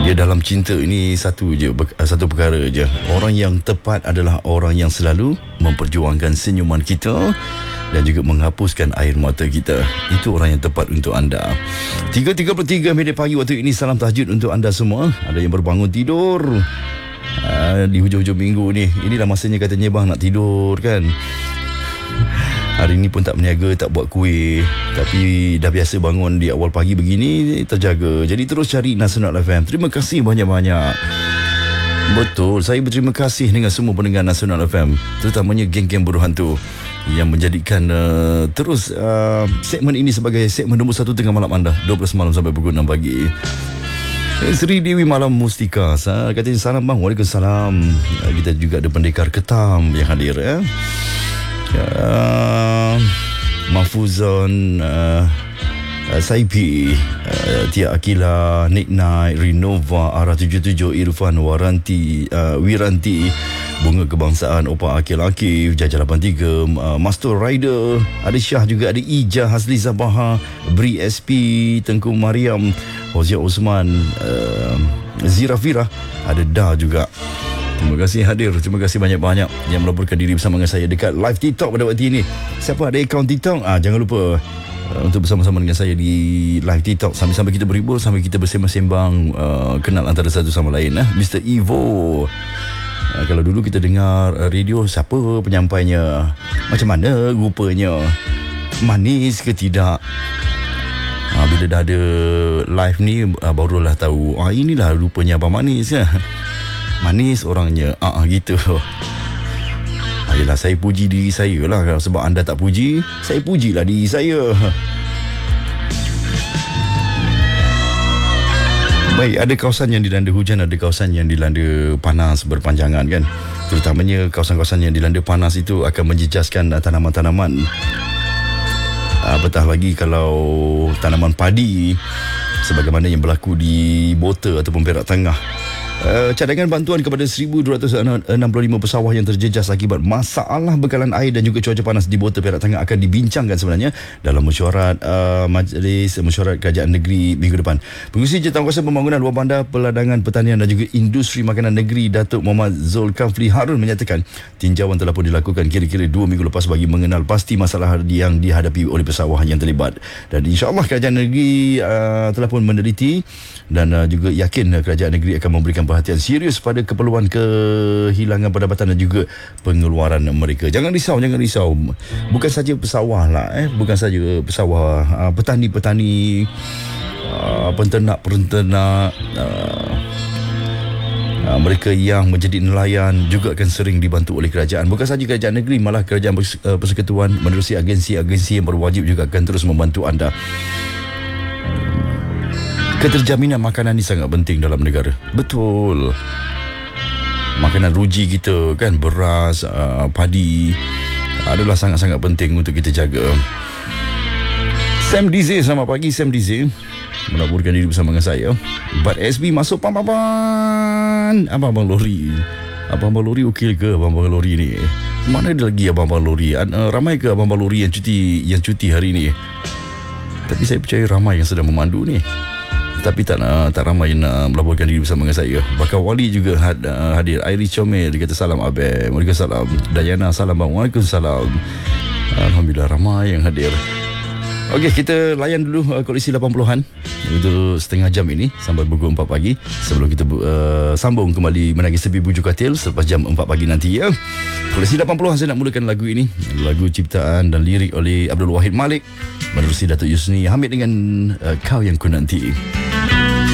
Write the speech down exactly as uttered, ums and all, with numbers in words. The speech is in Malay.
Ya, dalam cinta ini satu je, satu perkara je. Orang yang tepat adalah orang yang selalu memperjuangkan senyuman kita dan juga menghapuskan air mata kita. Itu orang yang tepat untuk anda. tiga tiga puluh tiga minit pagi waktu ini. Salam tahajud untuk anda semua. Ada yang berbangun tidur uh, di hujung-hujung minggu ni. Inilah masanya katanya bang nak tidur kan. Hari ni pun tak berniaga, tak buat kuih. Tapi dah biasa bangun di awal pagi begini, terjaga. Jadi terus cari Nasional F M. Terima kasih banyak-banyak. Betul, saya berterima kasih dengan semua pendengar Nasional F M, terutamanya geng-geng buruh hantu yang menjadikan uh, terus uh, segmen ini sebagai segmen nombor satu tengah malam anda, dua belas malam sampai pukul enam pagi. Sri Dewi Malam Mustika katanya salam bang. Waalaikumsalam. Kita juga ada pendekar Ketam yang hadir ya. Uh, Mahfuzon, uh, uh, Saipi, uh, Tia Akila, Nick Night, Renova, Arah tujuh tujuh, Irfan, Waranti, uh, Wiranti, Bunga Kebangsaan, Opa Akil Akif, Jajah lapan tiga, uh, Master Rider, ada Syah juga, ada Ija, Hasli Zabaha, Bri S P, Tengku Mariam, Hozia Osman, uh, Zirafira, ada Da juga. Terima kasih hadir. Terima kasih banyak-banyak yang melaporkan diri bersama dengan saya dekat live TikTok pada waktu ini. Siapa ada akaun TikTok? Ah, jangan lupa uh, untuk bersama-sama dengan saya di live TikTok. Sambil-sambil kita berhibur, sambil kita bersembang-sembang, uh, kenal antara satu sama lain. Eh? mister Evo. Uh, kalau dulu kita dengar uh, radio, siapa penyampainya? Macam mana rupanya? Manis ke tidak? Uh, bila dah ada live ni, uh, barulah tahu. Ah, inilah rupanya Abang Manis ya. Manis orangnya. Ah, gitu. Ayolah, saya puji diri saya lah. Sebab anda tak puji, saya pujilah diri saya. Baik, ada kawasan yang dilanda hujan, ada kawasan yang dilanda panas berpanjangan kan. Terutamanya kawasan-kawasan yang dilanda panas itu akan menjejaskan tanaman-tanaman. Apatah lagi kalau tanaman padi sebagaimana yang berlaku di Bota ataupun Perak Tengah. Uh, cadangan bantuan kepada seribu dua ratus enam puluh lima pesawah yang terjejas akibat masalah bekalan air dan juga cuaca panas di Bota Perak Tengah akan dibincangkan sebenarnya dalam mesyuarat uh, Majlis Mesyuarat Kerajaan Negeri minggu depan. Pengurusi Jawatankuasa Pembangunan Luar Bandar, Peladangan Pertanian dan juga Industri Makanan Negeri Datuk Muhammad Zulkafli Harun menyatakan tinjauan telah pun dilakukan kira-kira dua minggu lepas bagi mengenal pasti masalah yang dihadapi oleh pesawah yang terlibat. Dan insya-Allah Kerajaan Negeri uh, telah pun meneliti dan uh, juga yakin uh, Kerajaan Negeri akan memberikan perhatian serius pada keperluan kehilangan pendapatan dan juga pengeluaran mereka. Jangan risau, jangan risau. Bukan saja pesawah lah, eh. Bukan saja pesawah, uh, petani-petani, uh, penternak-penternak, uh, uh, mereka yang menjadi nelayan juga akan sering dibantu oleh kerajaan. Bukan saja kerajaan negeri, malah kerajaan persekutuan menerusi agensi-agensi yang berwajib juga akan terus membantu anda. Keterjaminan makanan ni sangat penting dalam negara. Betul. Makanan ruji kita kan, beras, uh, padi adalah sangat-sangat penting untuk kita jaga. Sam Dize, selamat pagi Sam Dize. Melaporkan diri bersama dengan saya. Bat S B masuk pam-pam-pam. Abang-abang lori. Abang-abang lori okey ke abang-abang lori ni? Mana ada lagi abang-abang lori? Uh, ramai ke abang-abang lori yang cuti yang cuti hari ni? Tapi saya percaya ramai yang sedang memandu ni. Tapi tak nak, tak ramai yang nak melaporkan diri bersama dengan saya. Bakal Wali juga had, uh, hadir. Iris Comel, dia kata salam Abang. Waalaikumsalam. Dayana, salam bang. Waalaikumsalam. Alhamdulillah ramai yang hadir. Okey, kita layan dulu uh, koleksi lapan puluhan untuk setengah jam ini sampai pukul empat pagi. Sebelum kita uh, sambung kembali menagih sepi bujuk katil selepas jam empat pagi nanti ya. Koleksi lapan puluhan saya nak mulakan lagu ini. Lagu ciptaan dan lirik oleh Abdul Wahid Malik menerusi Datuk Yusni Hamid dengan uh, Kau Yang Ku Nanti.